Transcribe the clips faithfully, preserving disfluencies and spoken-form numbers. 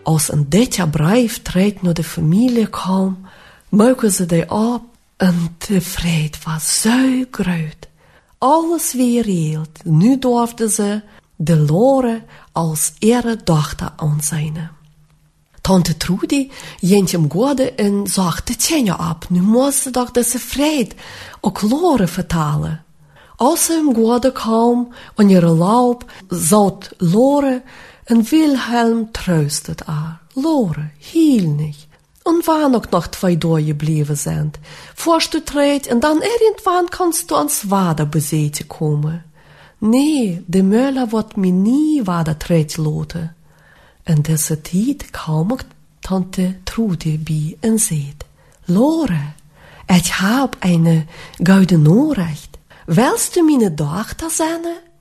als een ditje brief treedt naar de familie kwam, maken ze die op en de vrede was zo groot. Alles weer reeld. Nu durfden ze de Lore als ihre dochter aanzien. Tante Trudy ging hem gode en zag de tjenja op. Nu moest ze toch deze vrede ook Lore vertalen. Als ze hem gode kwam en ihre loop, zout Lore en Wilhelm troostet haar. Lore, heel niet. En waar ook nog twee doorgebleven zijn. Voorst du treedt en dan irgendwann kannst du ans Wader bezeten komen. Nee, de Möller wordt me nie Wader treedt loten. En deze tijd kwam ook Tante Trudy bij en zei: Lore, ik heb een gouden Nachricht. Willst du meine Tochter zijn?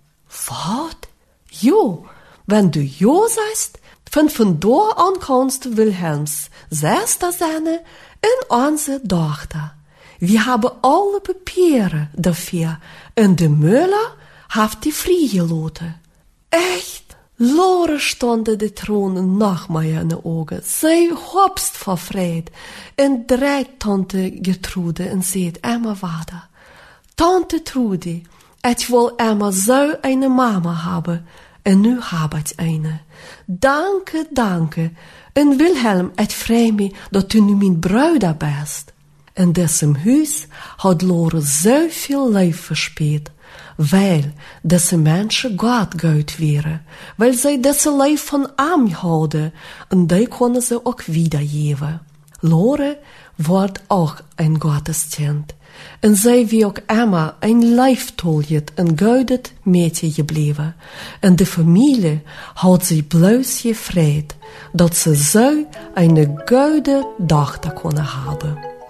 Wat? Jo, wenn du jo sagst, von von da an kannst du Wilhelms Schwester sein und unsere Tochter. Wir haben alle Papiere dafür und de Müller hat die freigelassen. Echt? Lore stonden de Tränen nach mir in den Augen. Sie hopst vor Freude und dreht Tante Gertrude und sagt immer weiter: Tante Trudy, ich will immer so eine Mama haben. En nu heb ik eine. Danke, danke. En Wilhelm, ik vrij me dat u nu mijn bruider bent. In diesem huis had Lore zoveel leven verspeeld, weil deze mensen Gott goed waren, weil zij deze leven van hem hadden, en die konden ze ook wiedergeven. Lore wordt ook een Gotteskind. En zij wie ook immer een liefdoljet en goudet meisje gebleven. En de familie had zij bloos gevreed dat ze zo een goude dochter konden hebben.